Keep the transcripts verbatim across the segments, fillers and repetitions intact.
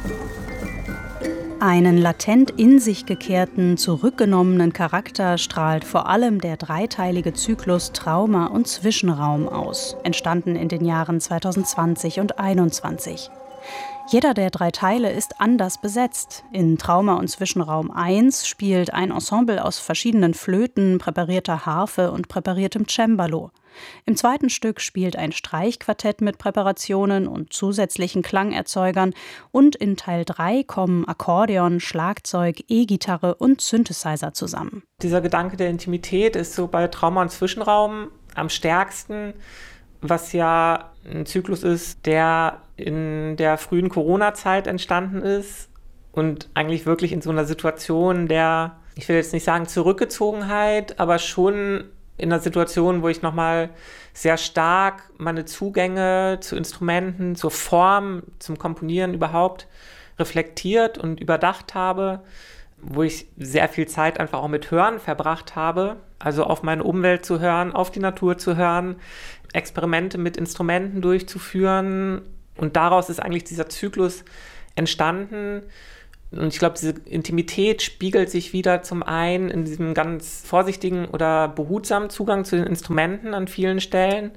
Einen latent in sich gekehrten, zurückgenommenen Charakter strahlt vor allem der dreiteilige Zyklus Trauma und Zwischenraum aus, entstanden in den Jahren zweitausendzwanzig und einundzwanzig. Jeder der drei Teile ist anders besetzt. In Trauma und Zwischenraum eins spielt ein Ensemble aus verschiedenen Flöten, präparierter Harfe und präpariertem Cembalo. Im zweiten Stück spielt ein Streichquartett mit Präparationen und zusätzlichen Klangerzeugern und in Teil drei kommen Akkordeon, Schlagzeug, E-Gitarre und Synthesizer zusammen. Dieser Gedanke der Intimität ist so bei Trauma und Zwischenraum am stärksten, was ja ein Zyklus ist, der in der frühen Corona-Zeit entstanden ist und eigentlich wirklich in so einer Situation der, ich will jetzt nicht sagen Zurückgezogenheit, aber schon in einer Situation, wo ich nochmal sehr stark meine Zugänge zu Instrumenten, zur Form, zum Komponieren überhaupt reflektiert und überdacht habe, wo ich sehr viel Zeit einfach auch mit Hören verbracht habe, also auf meine Umwelt zu hören, auf die Natur zu hören, Experimente mit Instrumenten durchzuführen, und daraus ist eigentlich dieser Zyklus entstanden. Und ich glaube, diese Intimität spiegelt sich wieder zum einen in diesem ganz vorsichtigen oder behutsamen Zugang zu den Instrumenten an vielen Stellen,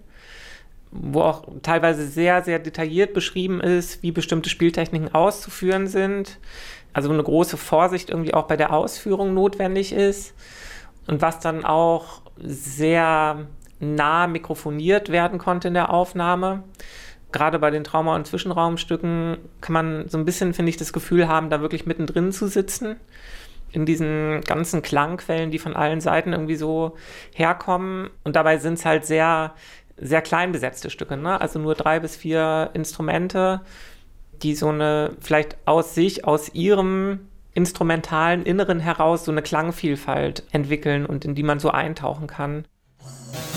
wo auch teilweise sehr, sehr detailliert beschrieben ist, wie bestimmte Spieltechniken auszuführen sind. Also eine große Vorsicht irgendwie auch bei der Ausführung notwendig ist. Und was dann auch sehr nah mikrofoniert werden konnte in der Aufnahme. Gerade bei den Trauma- und Zwischenraumstücken kann man so ein bisschen, finde ich, das Gefühl haben, da wirklich mittendrin zu sitzen, in diesen ganzen Klangquellen, die von allen Seiten irgendwie so herkommen. Und dabei sind es halt sehr, sehr klein besetzte Stücke, ne? Also nur drei bis vier Instrumente, die so eine, vielleicht aus sich, aus ihrem instrumentalen Inneren heraus so eine Klangvielfalt entwickeln und in die man so eintauchen kann.